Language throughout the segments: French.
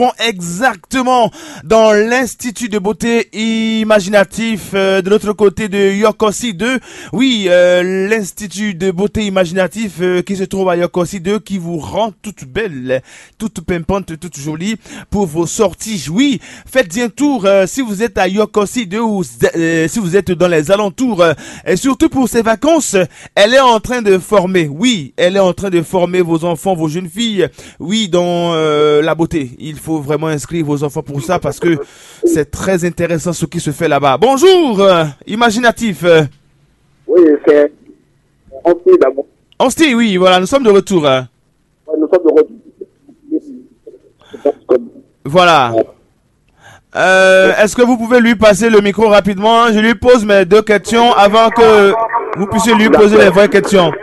Exactement dans l'Institut de beauté imaginatif de l'autre côté de Yokosi 2. Oui, l'Institut de beauté imaginatif qui se trouve à Yokosi 2 qui vous rend toute belle, toute pimpante, toute jolie pour vos sorties. Oui, faites un tour si vous êtes à Yokosi 2 ou si vous êtes dans les alentours. Et surtout pour ces vacances, elle est en train de former. Oui, elle est en train de former vos enfants, vos jeunes filles. Oui, dans la beauté. Il faut vraiment inscrire vos enfants pour ça parce que c'est très intéressant ce qui se fait là-bas. Bonjour, imaginatif. Oui, c'est Ansti d'abord. Ansti, oui, voilà, nous sommes de retour. Nous sommes de retour. Voilà. Est-ce que vous pouvez lui passer le micro rapidement? Je lui pose mes 2 questions avant que vous puissiez lui poser les vraies questions.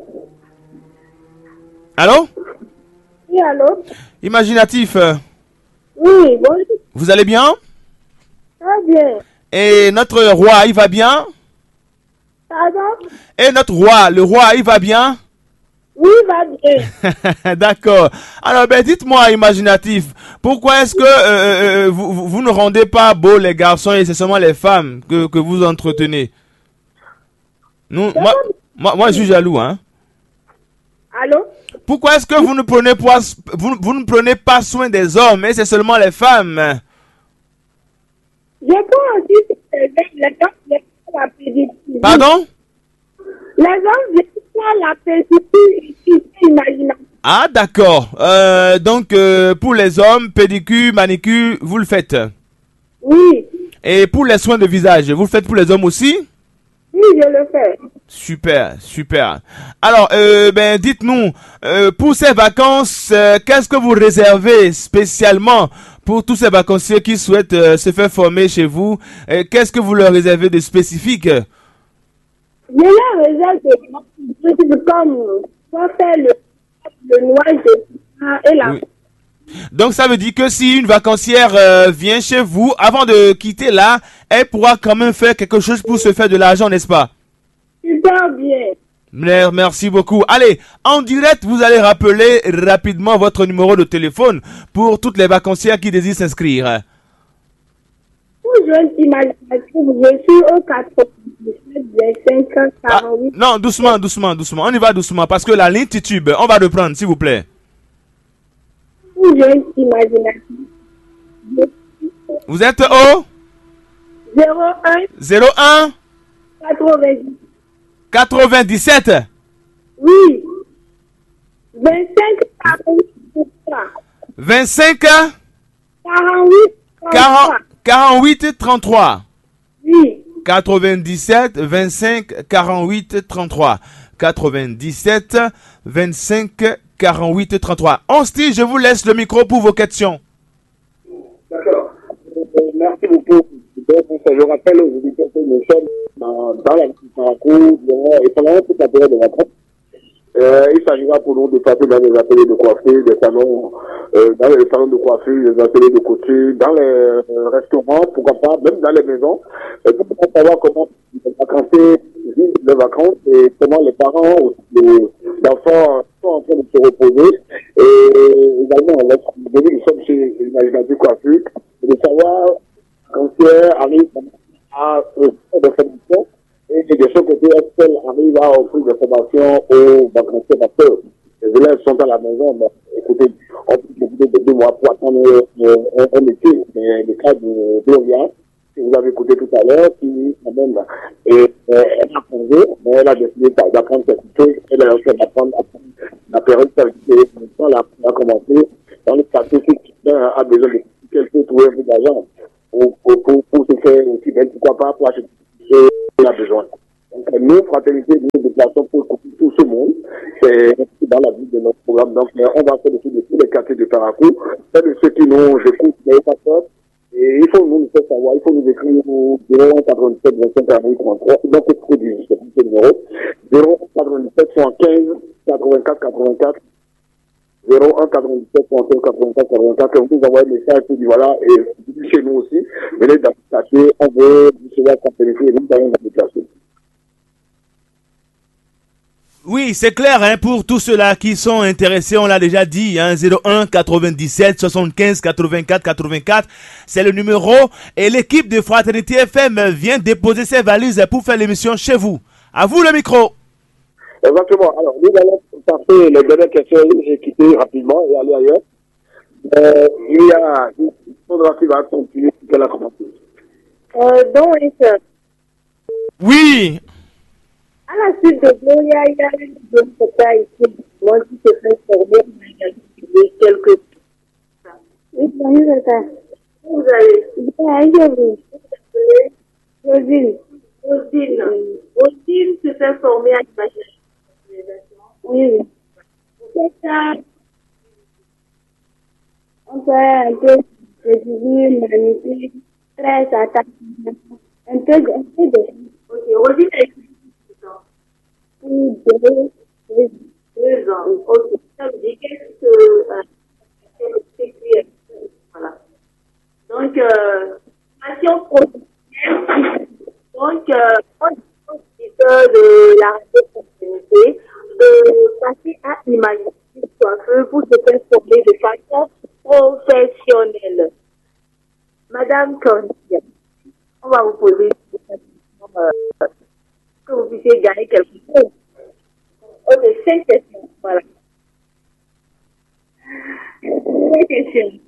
Allô? Oui, allô? Imaginatif. Oui, bonjour. Vous allez bien? Très bien. Et notre roi, il va bien? Pardon? Et notre roi, le roi, il va bien? Oui, va bien. D'accord. Alors, ben, dites-moi, imaginatif, pourquoi est-ce que vous ne rendez pas beaux les garçons et c'est seulement les femmes que vous entretenez? Nous, moi, je suis jaloux, hein. Allô? Pourquoi est-ce que vous ne prenez pas, vous ne prenez pas soin des hommes et c'est seulement les femmes? Je peux aussi les gens viennent faire la pédicure. Pardon? Les gens viennent faire la pédicure ici, imaginative. Ah, d'accord. Donc, pour les hommes, pédicure, manicure, vous le faites. Oui. Et pour les soins de visage, vous le faites pour les hommes aussi? Oui, je le fais. Super, super. Alors, ben, dites-nous, pour ces vacances, qu'est-ce que vous réservez spécialement pour tous ces vacanciers qui souhaitent se faire former chez vous? Qu'est-ce que vous leur réservez de spécifique? Je leur réserve des trucs comme pour faire le noix et la... Oui. Donc, ça veut dire que si une vacancière vient chez vous, avant de quitter là, elle pourra quand même faire quelque chose pour se faire de l'argent, n'est-ce pas? Super bien. Merci beaucoup. Allez, en direct, vous allez rappeler rapidement votre numéro de téléphone pour toutes les vacancières qui désirent s'inscrire. Pour jeunes imaginatifs, je suis au 97 25 48. Non, doucement, doucement, doucement. On y va doucement parce que la ligne titube. On va reprendre, s'il vous plaît. Pour jeunes imaginatifs, Vous êtes au 01 01 90. 97 Oui. 25 48 25 48 40 48 33. Oui. 97 25 48 33. 97 25 48 33. Ansti, je vous laisse le micro pour vos questions. D'accord. Merci beaucoup. Je rappelle aux auditeurs que nous sommes dans la cour et pendant toute la période de vacances. Il s'agira pour nous de passer dans les ateliers de coiffure, des salons, dans les salons de coiffure, les ateliers de couture, dans les restaurants, pourquoi pas, même dans les maisons, pour savoir comment les vacanciers vivent les vacances et comment les parents, les enfants sont en train de se reposer. Et également, nous sommes chez l'imaginative coiffure, et de savoir quand elle arrive à faire des formations. Et de ce côté, est-ce qu'elle arrive à offrir des formations aux vacanciers parce que les élèves sont à la maison, mais écoutez, on peut écouter de 2 mois pour attendre un métier. Mais le cas de Gloria, que vous avez écouté tout à l'heure, qui quand même, elle a changé, mais elle a décidé d'apprendre quelque chose, elle a aussi d'apprendre la période elle a commencé dans le quartier si quelqu'un a besoin de quelqu'un trouver un peu d'argent pour se faire aussi, même pourquoi pas pour acheter on a besoin. Donc, nous, fraternité, nous nous déplaçons pour tout ce monde. C'est dans la vie de notre programme. Donc, on va faire de tous les quartiers de Paracou. C'est de ceux qui nous écoutent, n'ayez pas peur. Et il faut nous faire savoir, il faut nous écrire au 0197 25 48 33. Donc, c'est trop du numéro. 0197 75 84 84. 01 97 75 84 84. Vous nous envoyez un message pour dire voilà, et chez nous aussi. Venez d'appliquer, on veut vous souhaiter la fraternité et nous allons l'application. Oui, c'est clair, hein, pour tous ceux-là qui sont intéressés, on l'a déjà dit, hein, 01 97 75 84 84, c'est le numéro, et l'équipe de Fraternité FM vient déposer ses valises pour faire l'émission chez vous. À vous le micro. Exactement. Alors, nous allons passer les dernières questions, j'ai quitté rapidement et aller ailleurs. Il y a une question qui va continuer, qu'elle a commencé. Donc, oui, sir. Oui. À la suite de Gloria, il y a une bonne photo ici. Moi, qui se fait former, mais quelques. Oui, c'est ça. Vous avez. Rosine. Rosine se fait former à l'imagination. Oui. C'est ça. On fait un peu de divine, magnifique, très attachant. Un peu de. Ok, Rosine a écrit. Oui, 2 ans. Ok, ça veut dire qu'est-ce que c'est. Voilà. Donc, passion professionnelle. Donc, on dit de la responsabilité de passer à imaginer coiffeur pour se faire former de façon professionnelle. Madame Cornelia, on va vous poser une question que vous puissiez gagner quelque chose. Ok, 5 questions. Voilà. 5 questions.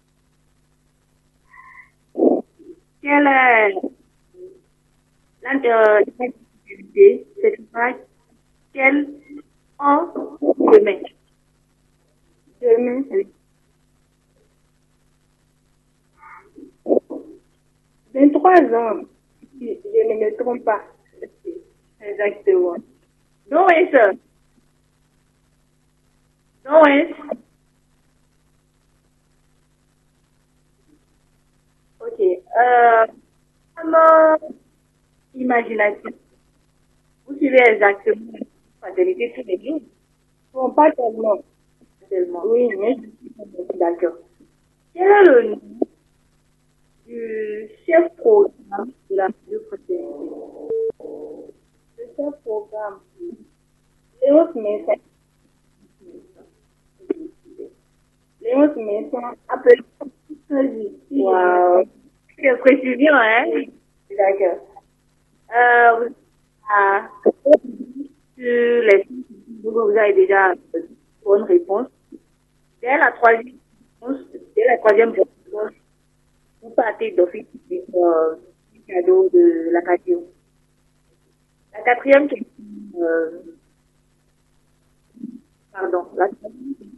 Quelle est l'intérêt de cette activité? C'est quel en demain? Demain, oui. 23 ans, si je ne me trompe pas. Exactement. Donc, oui, ça. Donc, oui. Ok. Comment imaginatif? Vous suivez exactement la fraternité tous les jours? Bon, pas tellement. Oui, mais je suis d'accord. Quel est le nom du chef programme de la fraternité? Le chef programme. Léon Messin. Léon Messin appelle. Wow. C'est précision, hein? D'accord. Sur les vous avez déjà une bonne réponse. Dès la troisième réponse, vous partez d'office du cadeau de la radio. La quatrième question, pardon, la quatrième question.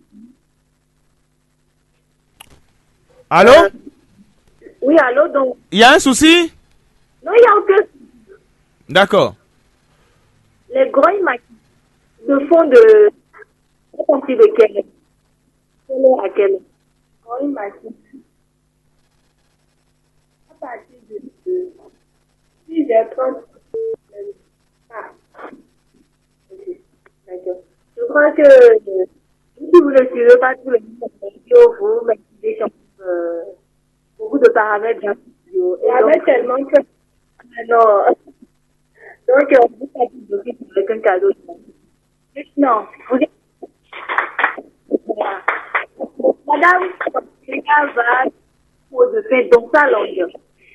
Allô? Oui, allô, donc. Il y a un souci? Non, il n'y a aucun souci. D'accord. Les grands maquis se font de. À partir de quelle heure à quelle heure? Grands maquis. À partir de 6h30. Ah. Ok, d'accord. Je crois que si vous ne suivez pas tous les vidéos, vous maîtrisez beaucoup de paramètres dans la vidéo. Et donc, tellement que. Non. Donc, on vous fait du dossier avec un cadeau. Non, vous êtes. Voilà. Madame, les gars, va de faire dans sa longueur.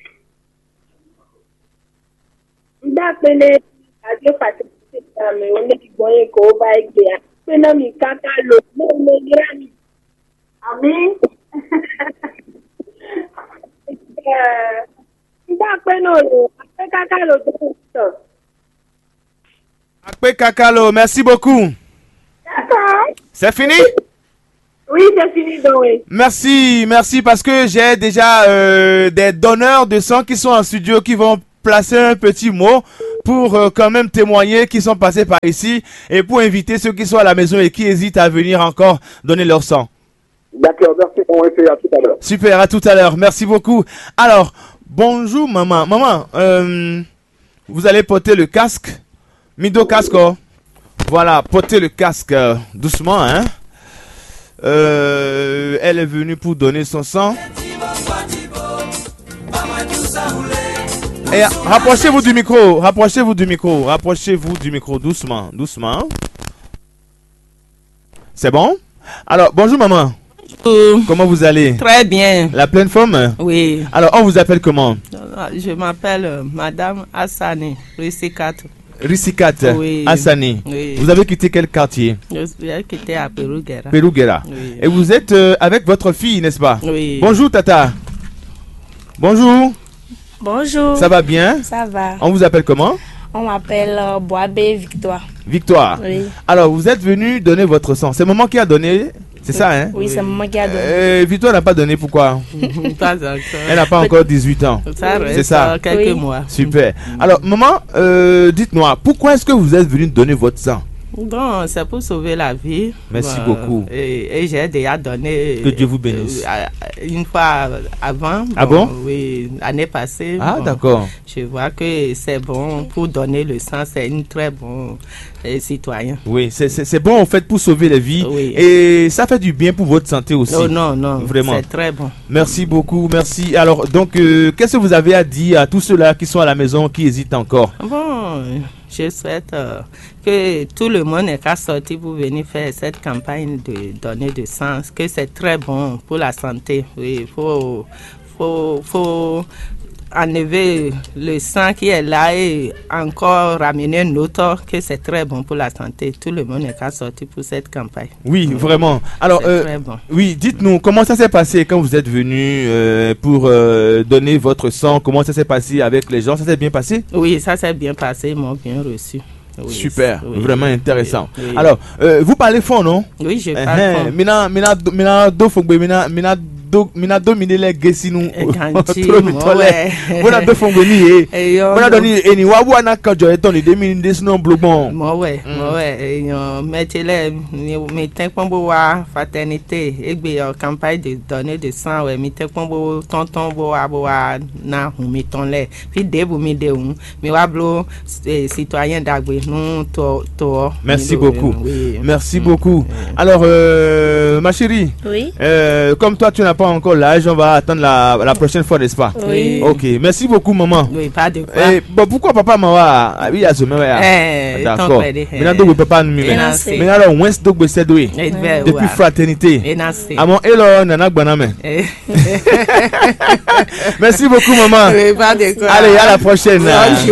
Vous appelez radio Fraternité, mais on est du bon écho, on va être bien. Maintenant, il caca l'eau, on est grand. Amen. Akpe Kakalo, merci beaucoup. D'accord. C'est fini? Oui, c'est fini, donc oui. Merci parce que j'ai déjà des donneurs de sang qui sont en studio qui vont placer un petit mot pour quand même témoigner qu'ils sont passés par ici et pour inviter ceux qui sont à la maison et qui hésitent à venir encore donner leur sang. D'accord, merci, on va essayer à tout à l'heure. Super, à tout à l'heure, merci beaucoup. Alors, bonjour maman. Maman, vous allez porter le casque. Mido casque, oh. Voilà, portez le casque doucement, hein. Elle est venue pour donner son sang. Et rapprochez-vous du micro, doucement. C'est bon? Alors, bonjour maman. Comment vous allez? Très bien. La pleine forme? Oui. Alors, on vous appelle comment? Je m'appelle Madame Hassani, Rissikat. Rissikat Oui. Hassani. Oui. Vous avez quitté quel quartier? J'ai quitté à Peruguera. Peruguera. Oui. Et vous êtes avec votre fille, n'est-ce pas? Oui. Bonjour Tata. Bonjour. Bonjour. Ça va bien? Ça va. On vous appelle comment? On m'appelle Boabé Victoire. Victoire. Oui. Alors, vous êtes venu donner votre sang. C'est maman qui a donné, c'est ça, hein? Oui, c'est maman qui a donné. Victoire n'a pas donné, pourquoi? Pas encore. Elle n'a pas encore 18 ans. Ça reste C'est ça. quelques Oui. mois. Super. Alors, maman, dites-moi, pourquoi est-ce que vous êtes venu donner votre sang? Bon, c'est pour sauver la vie. Merci beaucoup. Et j'ai déjà donné. Que Dieu vous bénisse. Une fois avant. Ah bon? Oui, l'année passée. Ah, bon, d'accord. Je vois que c'est bon pour donner le sang. C'est une très bonne citoyen. Oui, c'est bon en fait pour sauver les vies. Oui. Et ça fait du bien pour votre santé aussi. Oh non, non. Vraiment. C'est très bon. Merci beaucoup, merci. Alors, donc, qu'est-ce que vous avez à dire à tous ceux-là qui sont à la maison, qui hésitent encore? Bon, je souhaite que tout le monde ait qu'à sortir pour venir faire cette campagne de donner de sang, que c'est très bon pour la santé. Oui, faut enlever le sang qui est là et encore ramener un autre, que c'est très bon pour la santé. Tout le monde est qu'à sortir pour cette campagne. Oui, vraiment. Alors, C'est très bon. oui, dites-nous, comment ça s'est passé quand vous êtes venu pour donner votre sang? Comment ça s'est passé avec les gens? Ça s'est bien passé? Oui, ça s'est bien passé, ils m'ont bien reçu. Oui, Super, oui, vraiment intéressant. oui, oui. Alors, vous parlez fort, non? Oui, je parle fort. Mina dominer les gesinu Ganji, ouais voilà deux fonds venir voilà donner et ni wabu ana kajo eton ni 2010 non blogbon moi ouais mettez-les mi tempo wa fraternité egbe campagne de donner de sang ouais mi tempo tonton boa na hu mi ton le puis debu mi de hu mi wa blo citoyen d'agbe nous to merci beaucoup oui. Merci beaucoup. Alors ma chérie, Oui. comme toi tu n'as pas encore l'âge, on va attendre la prochaine fois, n'est-ce pas? Oui. Ok, merci beaucoup maman. Oui, pas de quoi. Bon, pourquoi papa maman oui à ce moment d'accord. Maintenant donc papa nous maintenant alors on est donc c'est doué depuis fraternité. Amon hello nana gbaname. Merci beaucoup maman. Oui, pas de quoi. Allez, à la prochaine.